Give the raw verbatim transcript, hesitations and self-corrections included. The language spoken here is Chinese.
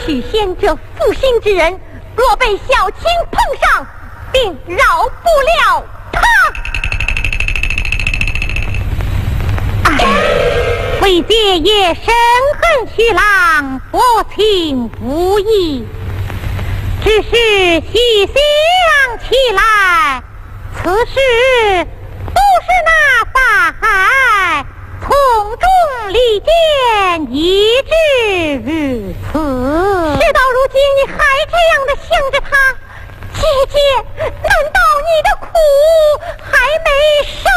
许仙这负心之人，若被小青碰上，便饶不了他。哎，为姐也深恨徐郎薄情无义，只是细想起来，此事不是那法海从中离间，以致如此。事到如今，你还这样的想着他，姐姐，难道你的苦还没受